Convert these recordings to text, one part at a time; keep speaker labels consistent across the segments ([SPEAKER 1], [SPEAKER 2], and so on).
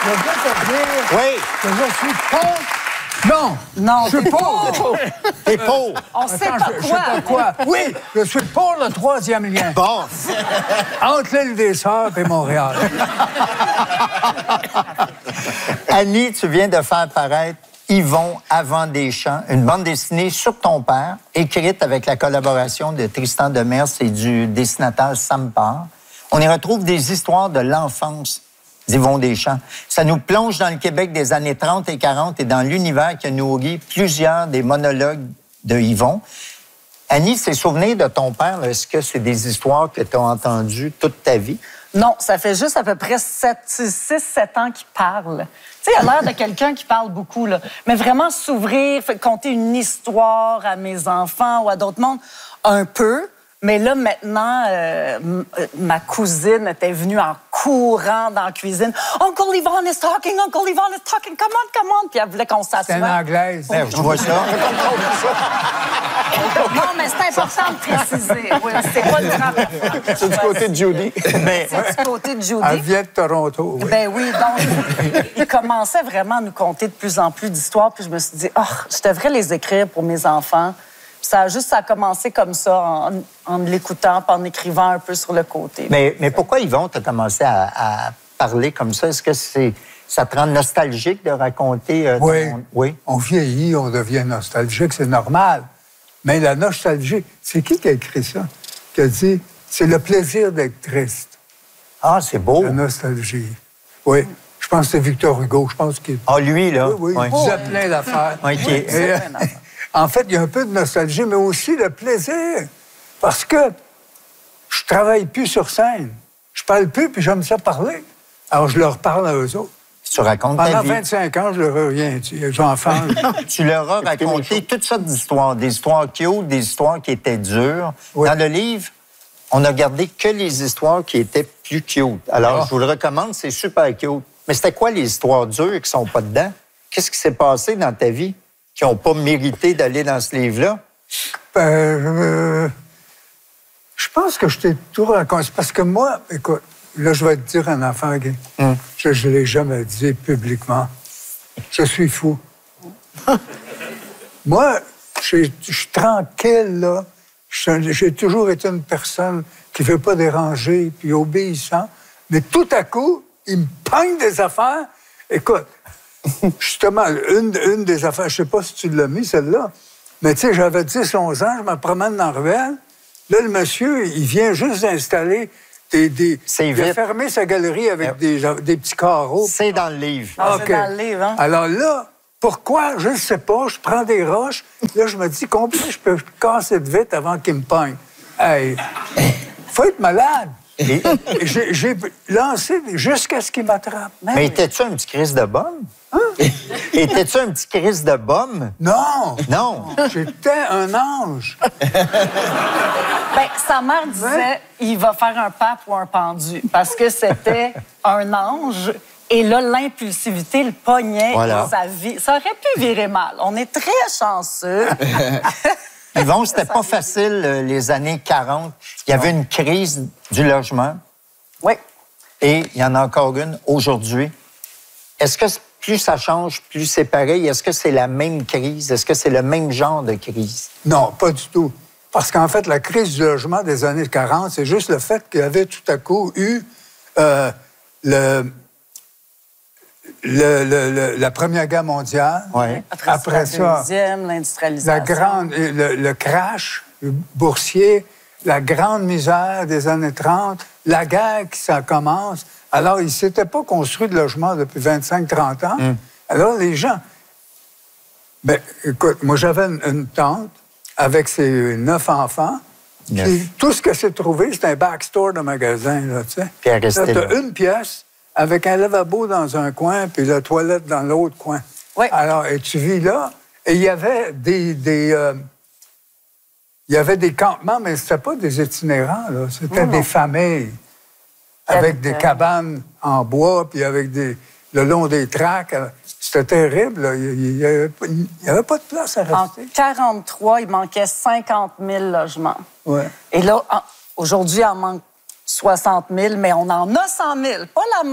[SPEAKER 1] Je veux te dire
[SPEAKER 2] Oui.
[SPEAKER 1] que je suis pauvre. Non.
[SPEAKER 3] Non,
[SPEAKER 1] Je suis pauvre.
[SPEAKER 2] T'es pauvre.
[SPEAKER 3] On sait
[SPEAKER 1] Attends,
[SPEAKER 3] pas
[SPEAKER 1] je sais pas quoi. Oui, je suis pour le troisième lien.
[SPEAKER 2] Bon.
[SPEAKER 1] Entre l'île des Sœurs et Montréal.
[SPEAKER 2] Annie, tu viens de faire paraître Yvon avant des champs, une bande dessinée sur ton père, écrite avec la collaboration de Tristan Demers et du dessinateur Sam Parr. On y retrouve des histoires de l'enfance d'Yvon Deschamps. Ça nous plonge dans le Québec des années 30 et 40 et dans l'univers qui a nourri plusieurs des monologues de Yvon. Annie, ces souvenirs de ton père, là, est-ce que c'est des histoires que tu as entendues toute ta vie?
[SPEAKER 3] Non, ça fait juste à peu près 6-7 ans qu'il parle. Tu sais, il a l'air de quelqu'un qui parle beaucoup, là. Mais vraiment s'ouvrir, conter une histoire à mes enfants ou à d'autres mondes, un peu. Mais là, maintenant, ma cousine était venue en courant dans la cuisine. « Uncle Yvon is talking, Uncle Yvon is talking, come on! » Puis elle voulait qu'on s'assoie.
[SPEAKER 1] C'est une anglaise.
[SPEAKER 2] Merde, je vois ça.
[SPEAKER 3] Non, mais c'est important de préciser. Oui, c'est pas le grand.
[SPEAKER 4] C'est du côté de Judy.
[SPEAKER 2] Mais
[SPEAKER 3] C'est du côté de Judy.
[SPEAKER 1] Elle vient de Toronto, oui.
[SPEAKER 3] Ben oui, donc, il commençait vraiment à nous conter de plus en plus d'histoires. Puis je me suis dit, oh, je devrais les écrire pour mes enfants. Puis ça a commencé comme ça, en l'écoutant, puis en écrivant un peu sur le côté.
[SPEAKER 2] Mais pourquoi, Yvon, tu as commencé à parler comme ça? Est-ce que ça te rend nostalgique de raconter?
[SPEAKER 1] Oui. On vieillit, on devient nostalgique, c'est normal. Mais la nostalgie, c'est qui a écrit ça? Qui a dit, c'est le plaisir d'être triste.
[SPEAKER 2] Ah, c'est beau.
[SPEAKER 1] La nostalgie. Oui. Je pense que c'est Victor Hugo. Je pense qu'il...
[SPEAKER 2] Ah, lui, là?
[SPEAKER 1] Oui, il disait plein d'affaires.
[SPEAKER 2] OK.
[SPEAKER 1] Et, en fait, il y a un peu de nostalgie, mais aussi le plaisir. Parce que je travaille plus sur scène. Je parle plus, puis j'aime ça parler. Alors, je leur parle à eux autres.
[SPEAKER 2] Tu racontes ta
[SPEAKER 1] Pendant
[SPEAKER 2] vie.
[SPEAKER 1] 25 ans, je leur ai rien dit. Les enfants...
[SPEAKER 2] Tu leur as raconté toutes sortes d'histoires. Des histoires cute, des histoires qui étaient dures.
[SPEAKER 1] Oui.
[SPEAKER 2] Dans le livre, on a gardé que les histoires qui étaient plus cute. Alors, je vous le recommande, c'est super cute. Mais c'était quoi les histoires dures qui sont pas dedans? Qu'est-ce qui s'est passé dans ta vie qui n'ont pas mérité d'aller dans ce livre-là?
[SPEAKER 1] Je pense que je t'ai tout raconté. Parce que moi, écoute, là, je vais te dire un affaire, gay. Je ne l'ai jamais dit publiquement. Je suis fou. Moi, je suis tranquille, là. J'ai toujours été une personne qui ne veut pas déranger, puis obéissant. Mais tout à coup, il me pogne des affaires. Écoute, justement, une des affaires, je ne sais pas si tu l'as mis, celle-là, mais tu sais, j'avais 10-11 ans, je me promène dans la ruelle. Là, le monsieur, il vient juste d'installer il a fermé sa galerie avec des petits carreaux.
[SPEAKER 2] C'est dans le livre.
[SPEAKER 3] Ah, c'est dans le livre, hein?
[SPEAKER 1] Alors là, pourquoi? Je ne sais pas. Je prends des roches. Là, je me dis, combien je peux casser de vite avant qu'il me pogne? Hey, faut être malade. Et j'ai lancé jusqu'à ce qu'il m'attrape.
[SPEAKER 2] Mais étais-tu un petit Christ de bombe? Hein? Étais-tu un petit Christ de bombe?
[SPEAKER 1] Non!
[SPEAKER 2] Non!
[SPEAKER 1] J'étais un ange.
[SPEAKER 3] Ben, sa mère disait, il va faire un pape ou un pendu, parce que c'était un ange. Et là, l'impulsivité le pognait dans sa vie. Ça aurait pu virer mal. On est très chanceux.
[SPEAKER 2] Yvon, c'était pas facile, les années 40. Il y avait une crise du logement.
[SPEAKER 3] Oui.
[SPEAKER 2] Et il y en a encore une aujourd'hui. Est-ce que plus ça change, plus c'est pareil? Est-ce que c'est la même crise? Est-ce que c'est le même genre de crise?
[SPEAKER 1] Non, pas du tout. Parce qu'en fait, la crise du logement des années 40, c'est juste le fait qu'il y avait tout à coup eu la Première Guerre mondiale.
[SPEAKER 2] Ouais.
[SPEAKER 3] Après ça, deuxième, l'industrialisation.
[SPEAKER 1] Le crash boursier, la grande misère des années 30, la guerre qui ça commence. Alors, il ne s'était pas construit de logement depuis 25-30 ans. Alors, les gens... Ben, écoute, moi, j'avais une tante avec ses 9 enfants. Puis, tout ce qu'elle s'est trouvé, c'est un backstore de magasin, là, tu sais.
[SPEAKER 2] Puis elle restait là.
[SPEAKER 1] T'as une pièce avec un lavabo dans un coin puis la toilette dans l'autre coin.
[SPEAKER 3] Oui.
[SPEAKER 1] Alors, et tu vis là. Et il y avait des campements, mais c'était pas des itinérants, là. C'était des familles avec des cabanes en bois puis avec le long des tracts. C'était terrible, là. Il n'y avait pas de place à rester.
[SPEAKER 3] En 1943, il manquait 50 000 logements.
[SPEAKER 1] Ouais.
[SPEAKER 3] Et là, aujourd'hui, il en manque 60 000, mais on en a 100 000.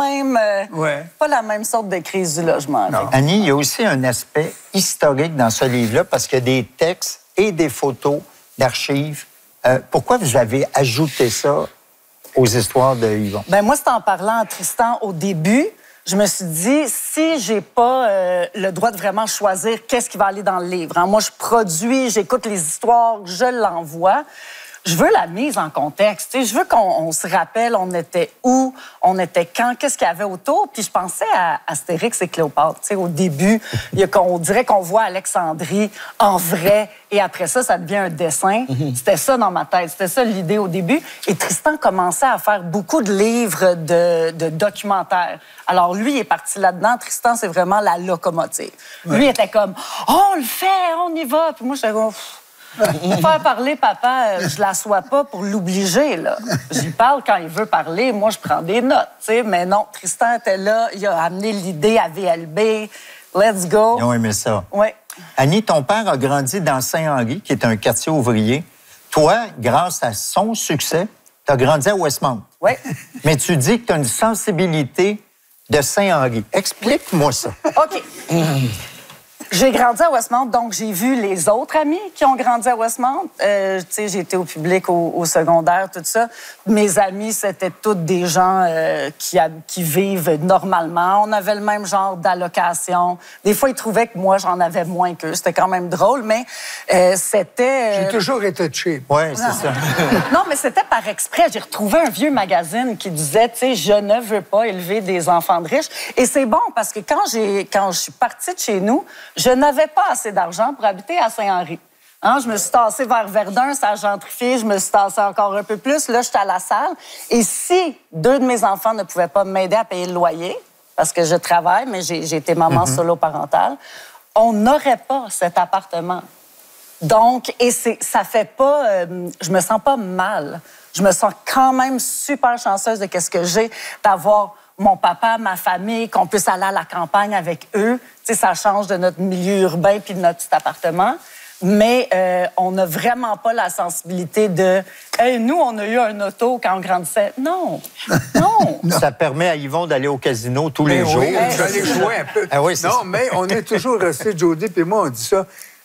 [SPEAKER 3] Pas la même sorte de crise du logement.
[SPEAKER 2] Annie, il y a aussi un aspect historique dans ce livre-là parce qu'il y a des textes et des photos d'archives. Pourquoi vous avez ajouté ça aux histoires de Yvon?
[SPEAKER 3] Ben moi, c'est en parlant à Tristan au début. Je me suis dit, si j'ai pas le droit de vraiment choisir qu'est-ce qui va aller dans le livre, hein, moi, je produis, j'écoute les histoires, je l'envoie. Je veux la mise en contexte. Je veux qu'on se rappelle, on était où, on était quand, qu'est-ce qu'il y avait autour. Puis je pensais à Astérix et Cléopâtre. Au début, on dirait qu'on voit Alexandrie en vrai. Et après ça, ça devient un dessin. C'était ça dans ma tête. C'était ça l'idée au début. Et Tristan commençait à faire beaucoup de livres de documentaires. Alors lui, il est parti là-dedans. Tristan, c'est vraiment la locomotive. Ouais. Lui, il était comme « Oh, on le fait, on y va! » Puis moi, j'étais comme... Faire parler papa, je l'assois pas pour l'obliger, là. J'y parle quand il veut parler, moi, je prends des notes, tu sais. Mais non, Tristan était là, il a amené l'idée à VLB. Let's go.
[SPEAKER 2] Ils ont aimé ça.
[SPEAKER 3] Oui.
[SPEAKER 2] Annie, ton père a grandi dans Saint-Henri, qui est un quartier ouvrier. Toi, grâce à son succès, tu as grandi à Westmount.
[SPEAKER 3] Oui.
[SPEAKER 2] Mais tu dis que tu as une sensibilité de Saint-Henri. Explique-moi ça.
[SPEAKER 3] OK. J'ai grandi à Westmount, donc j'ai vu les autres amis qui ont grandi à Westmount. Tu sais, j'ai été au public, au secondaire, tout ça. Mes amis, c'était tous des gens qui vivent normalement. On avait le même genre d'allocation. Des fois, ils trouvaient que moi, j'en avais moins qu'eux. C'était quand même drôle, mais c'était...
[SPEAKER 1] J'ai toujours été cheap.
[SPEAKER 2] Oui, c'est ça.
[SPEAKER 3] Non, mais c'était par exprès. J'ai retrouvé un vieux magazine qui disait, tu sais, je ne veux pas élever des enfants de riches. Et c'est bon, parce que quand je suis partie de chez nous, je n'avais pas assez d'argent pour habiter à Saint-Henri. Hein, je me suis tassée vers Verdun, ça a gentrifié, je me suis tassée encore un peu plus. Là, j'étais à la salle. Et si 2 de mes enfants ne pouvaient pas m'aider à payer le loyer, parce que je travaille, mais j'ai été maman solo parentale, on n'aurait pas cet appartement. Donc, et ça fait pas... je me sens pas mal. Je me sens quand même super chanceuse de qu'est-ce que j'ai, d'avoir mon papa, ma famille, qu'on puisse aller à la campagne avec eux. Tu sais, ça change de notre milieu urbain puis de notre petit appartement. Mais on n'a vraiment pas la sensibilité de « Hey, nous, on a eu un auto quand on grandissait. » Non, non.
[SPEAKER 2] Ça permet à Yvon d'aller au casino tous les jours.
[SPEAKER 1] Oui, j'allais jouer un peu.
[SPEAKER 2] Ah oui,
[SPEAKER 1] non, mais on est toujours resté, Jody puis moi, on dit ça.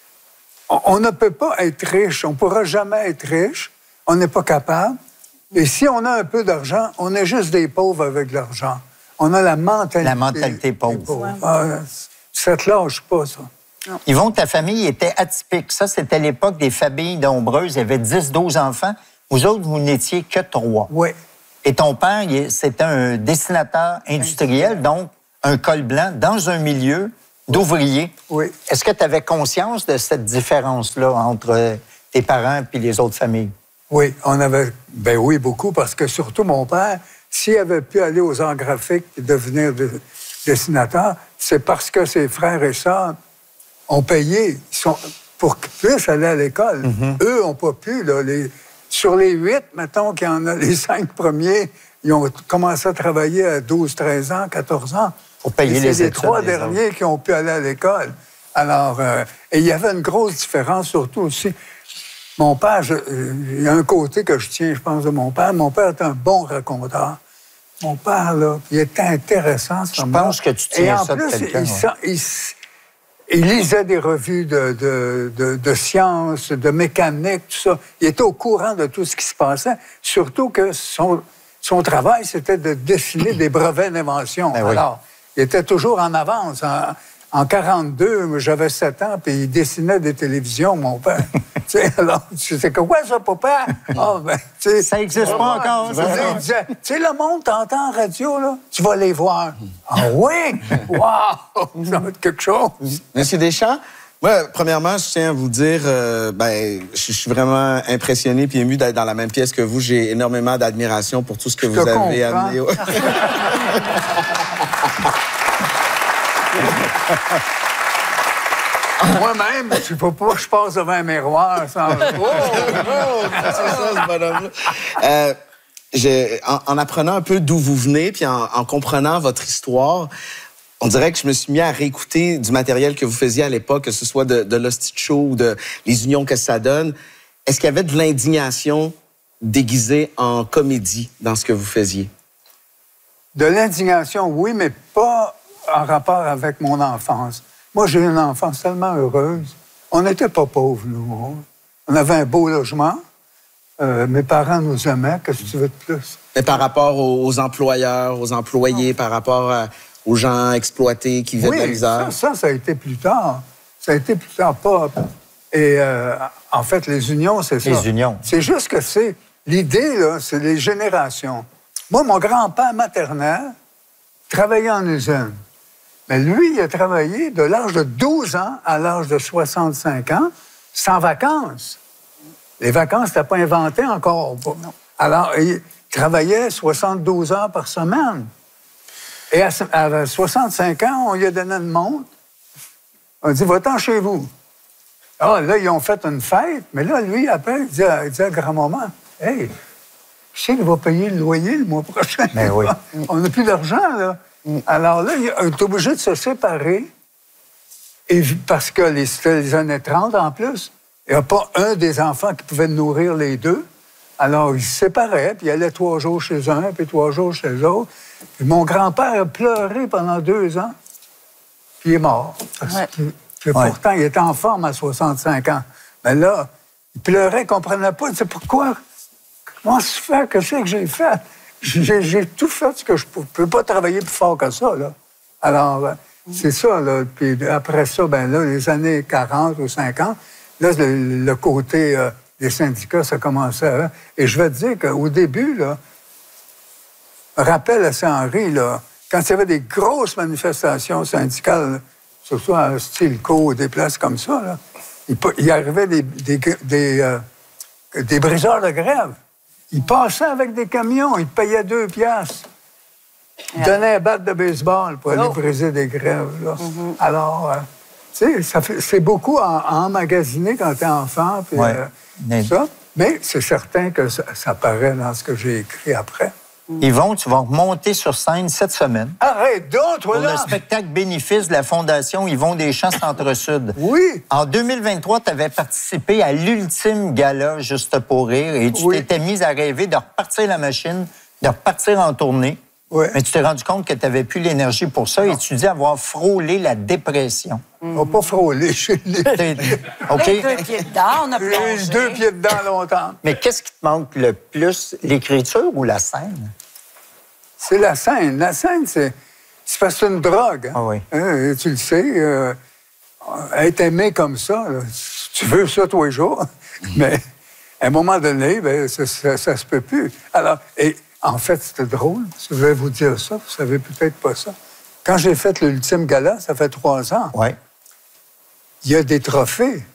[SPEAKER 1] On ne peut pas être riche. On ne pourra jamais être riche. On n'est pas capable. Et si on a un peu d'argent, on est juste des pauvres avec l'argent. On a la mentalité...
[SPEAKER 2] La mentalité pauvre.
[SPEAKER 1] Ouais. Ah, ça te lâche pas, ça.
[SPEAKER 3] Non.
[SPEAKER 2] Yvon, ta famille était atypique. Ça, c'était l'époque des familles nombreuses. Il y avait 10-12 enfants. Vous autres, vous n'étiez que 3.
[SPEAKER 1] Oui.
[SPEAKER 2] Et ton père, c'était un dessinateur industriel, donc un col blanc, dans un milieu d'ouvriers.
[SPEAKER 1] Oui.
[SPEAKER 2] Est-ce que tu avais conscience de cette différence-là entre tes parents et les autres familles?
[SPEAKER 1] Oui, on avait... Ben oui, beaucoup, parce que surtout mon père, s'il avait pu aller aux arts graphiques et devenir dessinateur, c'est parce que ses frères et sœurs ont payé pour qu'ils puissent aller à l'école. Eux n'ont pas pu. Là, sur les 8, mettons qu'il y en a les 5 premiers, ils ont commencé à travailler à 12, 13 ans, 14 ans.
[SPEAKER 2] Pour payer les études.
[SPEAKER 1] C'est les 3 derniers qui ont pu aller à l'école. Alors, et il y avait une grosse différence, surtout aussi. Mon père, il y a un côté que je tiens, je pense, de mon père. Mon père est un bon raconteur. Mon père, là, il était intéressant.
[SPEAKER 2] Je pense que tu tiens ça de quelqu'un.
[SPEAKER 1] Il lisait des revues de sciences, de mécanique, tout ça. Il était au courant de tout ce qui se passait. Surtout que son travail, c'était de dessiner des brevets d'invention.
[SPEAKER 2] Ben oui.
[SPEAKER 1] Alors, il était toujours en avance. En 42, j'avais 7 ans, puis il dessinait des télévisions, mon père. Tu sais, alors, c'est quoi ça, papa? Ah, ben, tu sais.
[SPEAKER 2] Ça n'existe pas encore.
[SPEAKER 1] Il disait, tu sais, le monde t'entend en radio, là, tu vas les voir. Ah oui? Wow! Ça va être quelque chose.
[SPEAKER 4] Monsieur Deschamps, moi, premièrement, je tiens à vous dire, je suis vraiment impressionné puis ému d'être dans la même pièce que vous. J'ai énormément d'admiration pour tout ce que vous avez amené.
[SPEAKER 1] Moi-même, je ne peux pas, je passe devant un miroir sans...
[SPEAKER 4] C'est ça, ce bonhomme-là. En apprenant un peu d'où vous venez, puis en comprenant votre histoire, on dirait que je me suis mis à réécouter du matériel que vous faisiez à l'époque, que ce soit de l'Hostie Show ou de les unions que ça donne. Est-ce qu'il y avait de l'indignation déguisé en comédie dans ce que vous faisiez?
[SPEAKER 1] De l'indignation, oui, mais pas en rapport avec mon enfance. Moi, j'ai eu une enfance tellement heureuse. On n'était pas pauvres, nous. On avait un beau logement. Mes parents nous aimaient. Qu'est-ce que tu veux de plus?
[SPEAKER 4] Mais par rapport aux employeurs, aux employés, par rapport aux gens exploités qui vivaient de la misère?
[SPEAKER 1] Ça a été plus tard. Ça a été plus tard, pas... Et en fait, les unions, c'est ça.
[SPEAKER 2] Les unions.
[SPEAKER 1] C'est juste que c'est... L'idée, là, c'est les générations. Moi, mon grand-père maternel travaillait en usine. Mais lui, il a travaillé de l'âge de 12 ans à l'âge de 65 ans, sans vacances. Les vacances n'étaient pas inventées encore. Alors, il travaillait 72 heures par semaine. Et à 65 ans, on lui a donné une montre. On a dit, va-t'en chez vous. Ah, là, ils ont fait une fête. Mais là, lui, après, il dit à grand-maman, hey, je sais qu'il va payer le loyer le mois prochain.
[SPEAKER 2] Mais oui.
[SPEAKER 1] On n'a plus d'argent, là. Alors là, il est obligé de se séparer. Et parce que c'était les années 30 en plus, il n'y a pas un des enfants qui pouvait nourrir les deux. Alors, ils se séparaient, puis ils allaient 3 jours chez un, puis 3 jours chez l'autre. Puis mon grand-père a pleuré pendant 2 ans, puis il est mort. Pourtant, il était en forme à 65 ans. Mais là, il pleurait, il ne comprenait pas. Il disait, pourquoi? Comment se fait? Qu'est-ce que j'ai fait? J'ai tout fait ce que je ne peux pas travailler plus fort que ça, là. Alors, c'est ça, là. Puis après ça, ben là, les années 40 ou 50, là, le côté des syndicats, ça commençait à... Et je vais te dire qu'au début, là, rappel à Saint-Henri, là, quand il y avait des grosses manifestations syndicales, là, surtout à Stilco, des places comme ça, là, il arrivait des briseurs de grève. Ils passaient avec des camions, ils payaient 2 piastres. Ils donnaient un bat de baseball pour aller briser des grèves. Là. Alors, tu sais, c'est beaucoup à emmagasiner quand t'es enfant, puis ça. Mais c'est certain que ça paraît dans ce que j'ai écrit après.
[SPEAKER 2] Yvon, tu vas monter sur scène cette semaine.
[SPEAKER 1] Arrête donc, toi, là!
[SPEAKER 2] Pour le spectacle bénéfice de la Fondation Yvon Deschamps Centre-Sud.
[SPEAKER 1] Oui!
[SPEAKER 2] En 2023, tu avais participé à l'ultime gala Juste pour rire et tu t'étais mise à rêver de repartir la machine, de repartir en tournée. Oui. Mais tu t'es rendu compte que tu n'avais plus l'énergie pour ça et tu dis avoir frôlé la dépression.
[SPEAKER 1] On n'a pas frôlé, je
[SPEAKER 2] OK.
[SPEAKER 3] Les 2 pieds dedans, on a plongé.
[SPEAKER 1] Les 2 pieds dedans longtemps.
[SPEAKER 2] Mais qu'est-ce qui te manque le plus, l'écriture ou la scène?
[SPEAKER 1] C'est la scène. La scène, c'est parce que c'est une drogue. Hein?
[SPEAKER 2] Ah oui.
[SPEAKER 1] Tu le sais, être aimé comme ça, là, tu veux ça tous les jours, mais à un moment donné, ben, ça se peut plus. Alors, et en fait, c'était drôle. Je vais vous dire ça, vous savez peut-être pas ça. Quand j'ai fait l'ultime gala, ça fait 3 ans.
[SPEAKER 2] Oui.
[SPEAKER 1] Il y a des trophées.